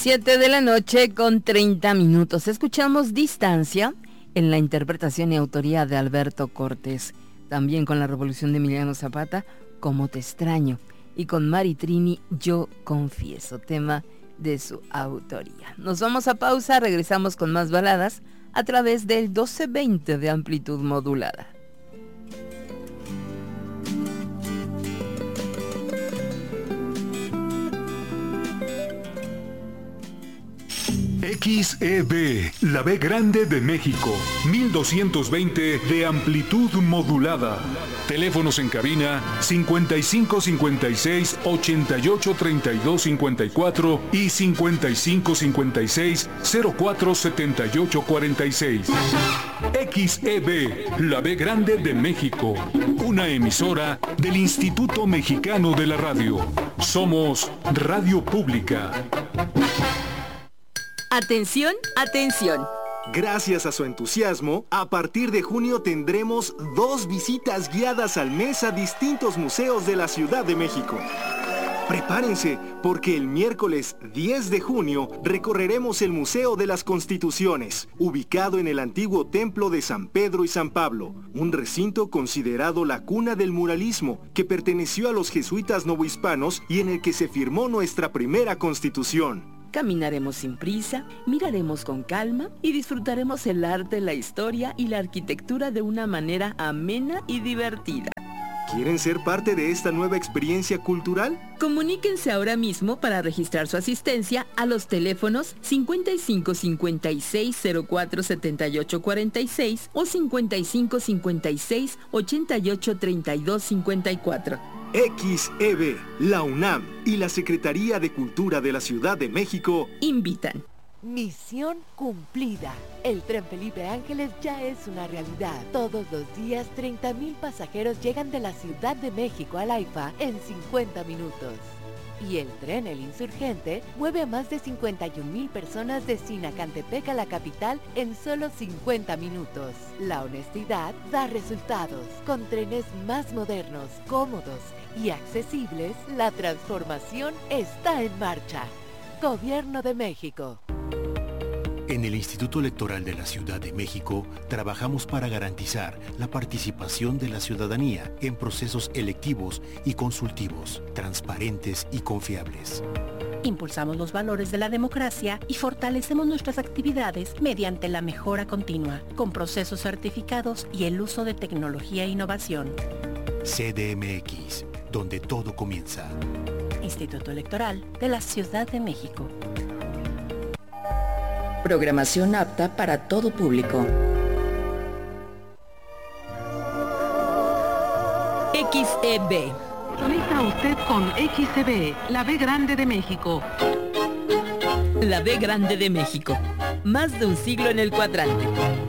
7 de la noche con 30 minutos. Escuchamos Distancia en la interpretación y autoría de Alberto Cortés. También con La Revolución de Emiliano Zapata, Cómo te extraño. Y con Mari Trini, Yo confieso, tema de su autoría. Nos vamos a pausa, regresamos con más baladas a través del 1220 de amplitud modulada. XEB, la B grande de México, 1220 de amplitud modulada. Teléfonos en cabina 5556 88 32 54 y 5556 04 78 46. XEB, la B grande de México, una emisora del Instituto Mexicano de la Radio. Somos Radio Pública. Atención, atención. Gracias a su entusiasmo, a partir de junio tendremos 2 visitas guiadas al mes a distintos museos de la Ciudad de México. Prepárense, porque el miércoles 10 de junio recorreremos el Museo de las Constituciones, ubicado en el antiguo Templo de San Pedro y San Pablo, un recinto considerado la cuna del muralismo, que perteneció a los jesuitas novohispanos y en el que se firmó nuestra primera Constitución. Caminaremos sin prisa, miraremos con calma y disfrutaremos el arte, la historia y la arquitectura de una manera amena y divertida. ¿Quieren ser parte de esta nueva experiencia cultural? Comuníquense ahora mismo para registrar su asistencia a los teléfonos 55 56 04 78 46 o 55 56 88 32 54. XEB, la UNAM y la Secretaría de Cultura de la Ciudad de México invitan. Misión cumplida. El tren Felipe Ángeles ya es una realidad. Todos los días 30,000 pasajeros llegan de la Ciudad de México al AIFA en 50 minutos. Y el tren El Insurgente mueve a más de 51,000 personas de Sinacantepec a la capital en solo 50 minutos. La honestidad da resultados. Con trenes más modernos, cómodos y accesibles, la transformación está en marcha. Gobierno de México. En el Instituto Electoral de la Ciudad de México trabajamos para garantizar la participación de la ciudadanía en procesos electivos y consultivos, transparentes y confiables. Impulsamos los valores de la democracia y fortalecemos nuestras actividades mediante la mejora continua, con procesos certificados y el uso de tecnología e innovación. CDMX, donde todo comienza. Instituto Electoral de la Ciudad de México. Programación apta para todo público. XEB. Sintoniza usted con XEB, la B grande de México. La B grande de México. Más de un siglo en el cuadrante.